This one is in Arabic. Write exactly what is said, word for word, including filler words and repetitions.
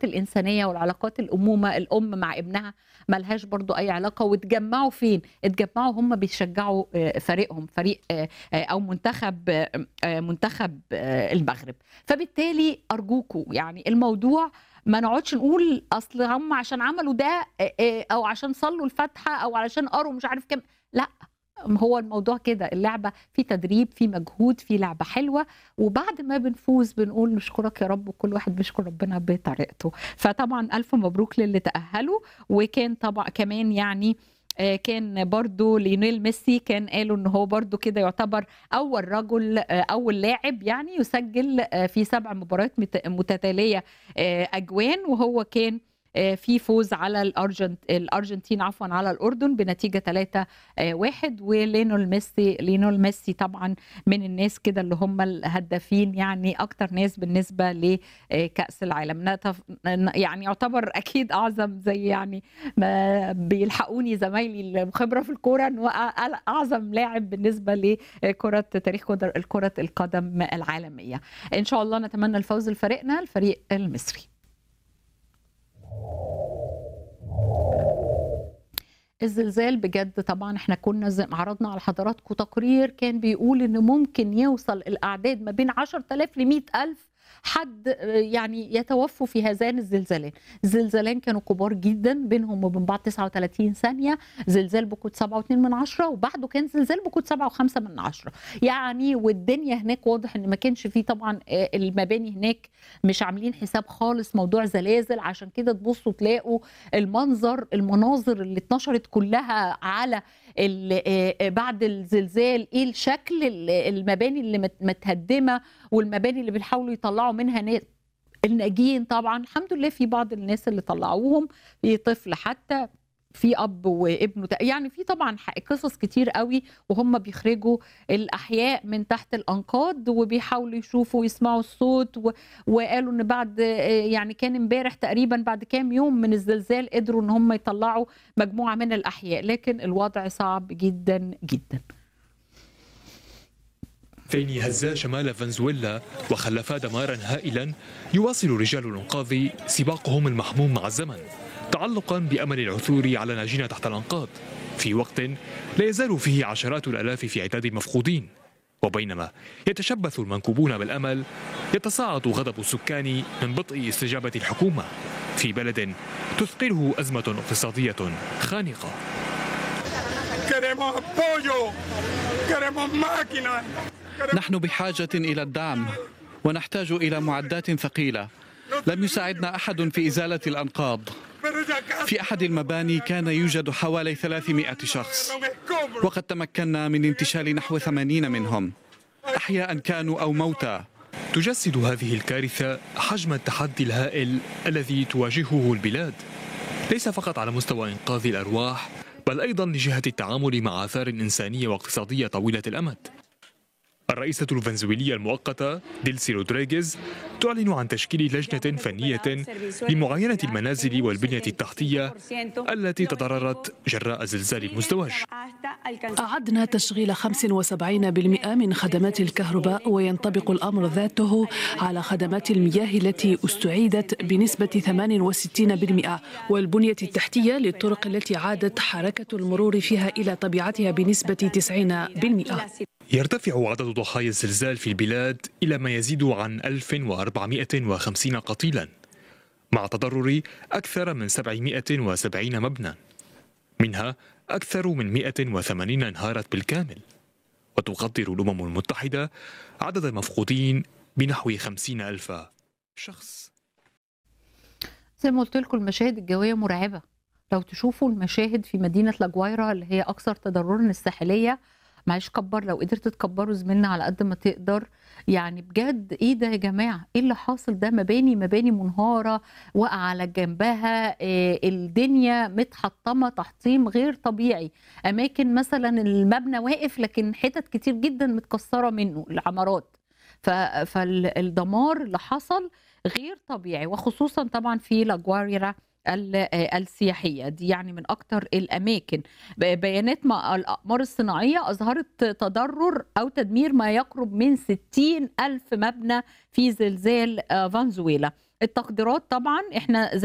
الإنسانية والعلاقات الأمومة، الأم مع ابنها ما لهاش برضه أي علاقة، واتجمّعوا فين؟ اتجمّعوا هُم بيشجّعوا آآ فريقهم، فريق آآ أو منتخب آآ منتخب آآ المغرب. فبالتالي أرجوكم يعني الموضوع ما نقعدش نقول أصل هُم عشان عملوا ده آآ آآ أو عشان صلّوا الفاتحة أو علشان قروا مش عارف كام، لأ، هو الموضوع كده، اللعبة في تدريب، في مجهود، في لعبة حلوة، وبعد ما بنفوز بنقول نشكرك يا رب، وكل واحد بيشكر ربنا بطريقته. فطبعًا ألف مبروك للي تأهّلوا، وكان طبعًا كمان يعني آآ كان برضه ليونيل ميسي كان قالوا إن هو برضه كده يعتبر أول رجل آآ أول لاعب يعني يسجّل آآ في سبع مباريات مت متتالية آآ أجوان، وهو كان آآ في فوز على الأرجنت الأرجنتين عفوًا على الأردن بنتيجة تلاتة آآ واحد وليونيل ميسي ليونيل ميسي طبعًا من الناس كده اللي هم الهدافين يعني أكتر ناس بالنسبة ل آآ كأس العالم. نتف ن يعني يعتبر أكيد أعظم زي يعني ما بيلحقوني زمايلي الخبرة في الكورة إن هو أ أل أعظم لاعب بالنسبة لكرة تاريخ كدر كرة القدم العالمية. إن شاء الله نتمنى الفوز لفريقنا الفريق المصري. الزلزال بجد طبعًا إحنا كنا ز عرضنا على حضراتكم تقرير كان بيقول إن ممكن يوصل الأعداد ما بين عشرة آلاف لمئة ألف حد آآ يعني يتوفوا في هذان الزلزالين. الزلزالين كانوا كبار جدًا بينهم وبين بعض تسعة وتلاتين ثانية، زلزال بقوة سبعة واتنين من عشرة وبعده كان زلزال بقوة سبعة وخمسة من عشرة يعني والدنيا هناك واضح إن ما كانش في طبعًا آآ المباني هناك مش عاملين حساب خالص موضوع زلازل، عشان كده تبصوا تلاقوا المنظر المناظر اللي اتنشرت كلها على ال آآ بعد الزلزال إيه الشكل ال المباني اللي مت متهدمة والمباني اللي بيحاولوا يطلّعوا منها نا الناجين طبعًا، الحمد لله في بعض الناس اللي طلّعوهم، في طفل حتى، في أب وابنه ت يعني في طبعًا ح قصص كتير أوي وهُم بيخرجوا الأحياء من تحت الأنقاض وبيحاولوا يشوفوا ويسمعوا الصوت و وقالوا إن بعد آآ يعني كان امبارح تقريبًا بعد كام يوم من الزلزال قدروا إن هُم يطلّعوا مجموعة من الأحياء، لكن الوضع صعب جدًا، جدًا. فيني هزّا شمال فنزويلا وخلّفا دمارا هائلا، يواصل رجال الإنقاذ سباقهم المحموم مع الزمن تعلقا بأمل العثور على ناجين تحت الأنقاض في وقت لا يزال فيه عشرات الآلاف في عداد المفقودين. وبينما يتشبث المنكوبون بالأمل، يتصاعد غضب السكان من بطء استجابة الحكومة في بلد تثقله أزمة اقتصادية خانقة. نحن بحاجة إلى الدعم ونحتاج إلى معدات ثقيلة. لم يساعدنا أحد في إزالة الأنقاض. في أحد المباني كان يوجد حوالي ثلاثمئة شخص، وقد تمكنا من انتشال نحو ثمانين منهم، أحياء كانوا أو موتى. تجسد هذه الكارثة حجم التحدي الهائل الذي تواجهه البلاد، ليس فقط على مستوى إنقاذ الأرواح بل أيضا لجهة التعامل مع آثار إنسانية واقتصادية طويلة الأمد. الرئيسة الفنزويلية المؤقتة ديلسي رودريغيز تعلن عن تشكيل لجنة فنية لمعاينة المنازل والبنية التحتية التي تضررت جراء الزلزال المزدوج. أعدنا تشغيل خمسة وسبعين بالمئة من خدمات الكهرباء، وينطبق الأمر ذاته على خدمات المياه التي استعيدت بنسبة ثمانية وستين بالمئة، والبنية التحتية للطرق التي عادت حركة المرور فيها إلى طبيعتها بنسبة تسعين بالمئة. يرتفع عدد ضحايا الزلزال في البلاد إلى ما يزيد عن ألف وأربعمئة وخمسين قتيلا، مع تضرر أكثر من سبعمئة وسبعين مبنى، منها أكثر من مئة وثمانين انهارت بالكامل. وتقدر الأمم المتحدة عدد المفقودين بنحو خمسين ألف شخص. زي ما قلت لكم المشاهد الجوية مرعبة، لو تشوفوا المشاهد في مدينة لاجوايرا اللي هي أكثر تضررا الساحلية، معلش كبر لو قدرت تكبروا زميلنا على قد ما تقدر، يعني بجد ايه ده يا جماعه؟ ايه اللي حاصل ده؟ مباني مباني منهاره واقعه على جنبها، إيه الدنيا متحطمه تحطيم غير طبيعي، اماكن مثلا المبنى واقف لكن حتت كتير جدا متكسره منه العمارات، فالدمار اللي حصل غير طبيعي، وخصوصا طبعا في لاجواريرا السياحية دي يعني من أكتر الأماكن. بيانات مع الأقمار الصناعية أظهرت تضرر أو تدمير ما يقرب من ستين ألف مبنى في زلزال فنزويلا، التقديرات طبعا احنا